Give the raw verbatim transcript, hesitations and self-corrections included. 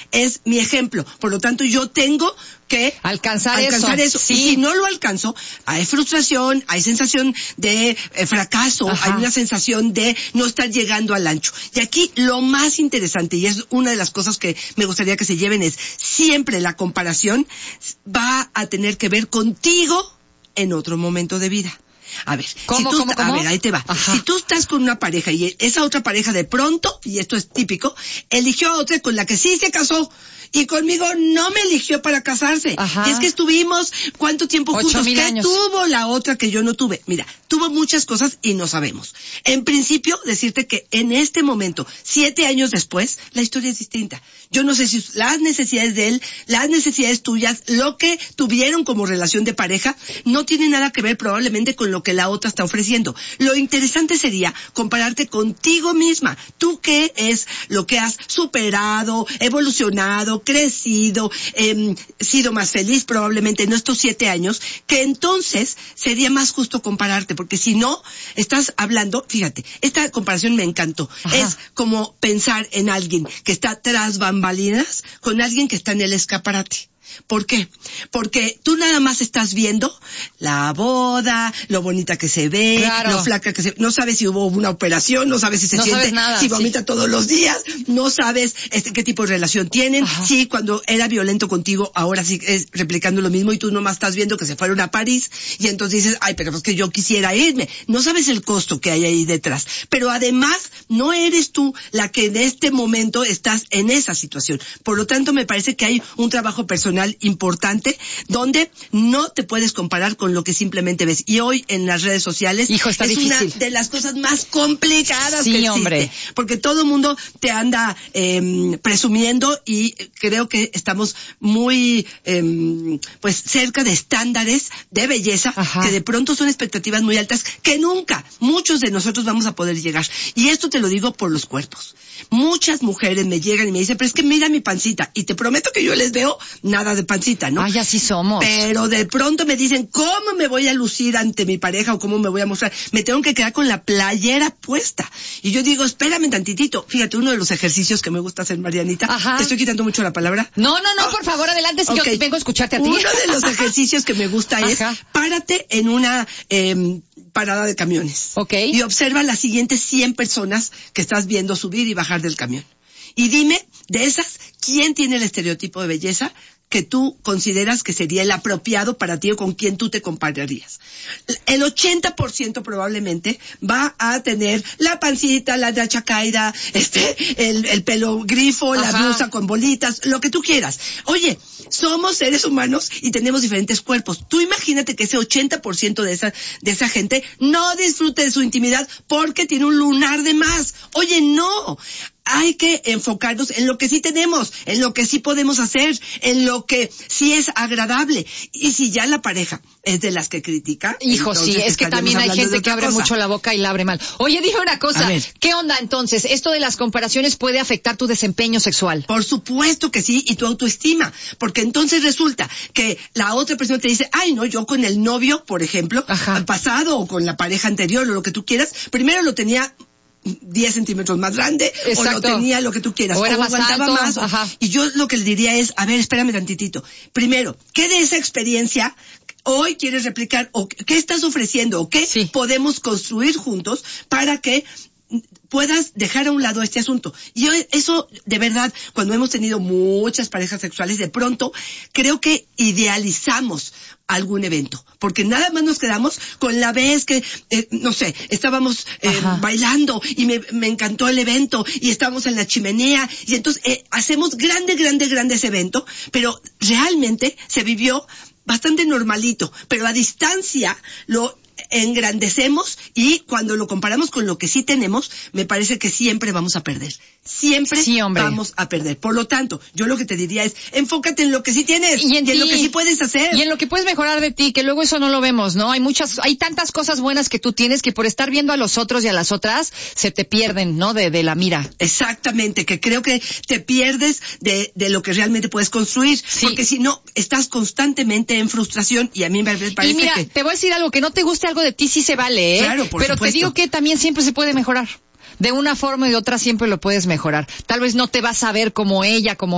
es mi ejemplo. Por lo tanto, yo tengo que alcanzar, alcanzar eso. eso. Sí. Y si no lo alcanzo, hay frustración, hay sensación de eh, fracaso, Ajá. hay una sensación de no estar llegando al ancho. Y aquí lo más interesante, y es una de las cosas que me gustaría que se lleven, es siempre la comparación va a tener que ver contigo en otro momento de vida. A ver, ¿Cómo, si tú, cómo, cómo? a ver, ahí te va. Ajá. Si tú estás con una pareja y esa otra pareja de pronto, y esto es típico, eligió a otra con la que sí se casó, y conmigo no me eligió para casarse. Ajá. Y es que estuvimos, ¿cuánto tiempo Ocho juntos? mil ¿Qué años. tuvo la otra que yo no tuve? Mira, tuvo muchas cosas y no sabemos. En principio, decirte que en este momento, siete años después, la historia es distinta. Yo no sé si las necesidades de él, las necesidades tuyas, lo que tuvieron como relación de pareja, no tiene nada que ver probablemente con lo que la otra está ofreciendo. Lo interesante sería compararte contigo misma. ¿Tú qué es lo que has superado, evolucionado, crecido, eh, sido más feliz probablemente en estos siete años? Que entonces sería más justo compararte, porque si no, estás hablando, fíjate, esta comparación me encantó. Ajá. Es como pensar en alguien que está tras bambalinas con alguien que está en el escaparate. ¿Por qué? Porque tú nada más estás viendo la boda, lo bonita que se ve, claro. lo flaca que se ve. No sabes si hubo una operación, no sabes si se no siente, sabes nada, si vomita sí. todos los días, no sabes este, qué tipo de relación tienen. Ajá. Sí, cuando era violento contigo, ahora sí es replicando lo mismo y tú nomás estás viendo que se fueron a París y entonces dices, ay, pero es que yo quisiera irme. No sabes el costo que hay ahí detrás. Pero además, no eres tú la que en este momento estás en esa situación. Por lo tanto, me parece que hay un trabajo personal importante donde no te puedes comparar con lo que simplemente ves. Y hoy en las redes sociales Hijo, está es difícil. una de las cosas más complicadas Sí, que existe. hombre. Porque todo el mundo te anda eh, presumiendo y creo que estamos muy eh, pues cerca de estándares de belleza. Ajá. Que de pronto son expectativas muy altas que nunca muchos de nosotros vamos a poder llegar. Y esto te lo digo por los cuerpos. Muchas mujeres me llegan y me dicen, pero es que mira mi pancita. Y te prometo que yo les veo nada de pancita, ¿no? Ay, así somos. Pero de pronto me dicen, ¿cómo me voy a lucir ante mi pareja o cómo me voy a mostrar? Me tengo que quedar con la playera puesta. Y yo digo, espérame tantitito. Fíjate, uno de los ejercicios que me gusta hacer, Marianita. Ajá. ¿Te estoy quitando mucho la palabra? No, no, no, oh, por favor, adelante, si okay. Yo vengo a escucharte a ti. Uno de los ejercicios que me gusta es, Ajá. párate en una eh, parada de camiones. Okay. Y observa las siguientes cien personas que estás viendo subir y bajar del camión. Y dime, de esas, ¿quién tiene el estereotipo de belleza que tú consideras que sería el apropiado para ti o con quien tú te compararías? El ochenta por ciento probablemente va a tener la pancita, la nacha caída, este, el, el pelo grifo, Ajá. la blusa con bolitas, lo que tú quieras. Oye, somos seres humanos y tenemos diferentes cuerpos. Tú imagínate que ese ochenta por ciento de esa, de esa gente no disfrute de su intimidad porque tiene un lunar de más. Oye, no. Hay que enfocarnos en lo que sí tenemos, en lo que sí podemos hacer, en lo que sí es agradable. Y si ya la pareja es de las que critica... Hijo, sí, es que también hay gente que abre cosa. mucho la boca y la abre mal. Oye, dime una cosa, ¿qué onda entonces? ¿Esto de las comparaciones puede afectar tu desempeño sexual? Por supuesto que sí, y tu autoestima. Porque entonces resulta que la otra persona te dice, ay, no, yo con el novio, por ejemplo, Ajá. pasado o con la pareja anterior o lo que tú quieras, primero lo tenía... diez centímetros más grande, Exacto. o lo tenía lo que tú quieras, o, era o más aguantaba alto. más. Ajá. Y yo lo que le diría es, a ver, espérame tantitito. Primero, ¿qué de esa experiencia hoy quieres replicar? ¿O qué estás ofreciendo? ¿O qué sí. podemos construir juntos para que puedas dejar a un lado este asunto? Y yo, eso, de verdad, cuando hemos tenido muchas parejas sexuales, de pronto, creo que idealizamos algún evento, porque nada más nos quedamos con la vez que, eh, no sé, estábamos eh, bailando y me, me encantó el evento y estábamos en la chimenea y entonces eh, hacemos grande, grande, grande ese evento, pero realmente se vivió bastante normalito, pero a distancia lo engrandecemos y cuando lo comparamos con lo que sí tenemos, me parece que siempre vamos a perder. Siempre sí, vamos a perder. Por lo tanto, yo lo que te diría es, enfócate en lo que sí tienes y en, y en lo que sí puedes hacer. Y en lo que puedes mejorar de ti, que luego eso no lo vemos, ¿no? Hay muchas, hay tantas cosas buenas que tú tienes que por estar viendo a los otros y a las otras, se te pierden, ¿no? De, de la mira. Exactamente, que creo que te pierdes de, de lo que realmente puedes construir. Sí. Porque si no, estás constantemente en frustración y a mí me parece y mira, que... te voy a decir algo, que no te guste algo de ti sí se vale, ¿eh? Claro, por Pero supuesto. Te digo que también siempre se puede mejorar. De una forma y de otra siempre lo puedes mejorar. Tal vez no te vas a ver como ella, como